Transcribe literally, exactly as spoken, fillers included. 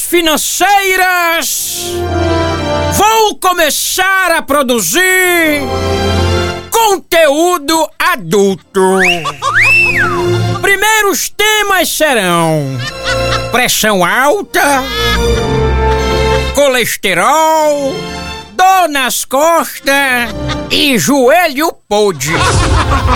financeiras, vou começar a produzir conteúdo adulto. Primeiros temas serão pressão alta, colesterol, dor nas costas e joelho podre.